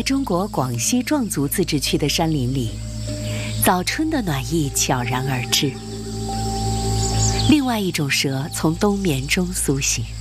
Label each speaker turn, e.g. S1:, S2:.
S1: 在中国广西壮族自治区的山林里，早春的暖意悄然而至。另外一种蛇从冬眠中苏醒。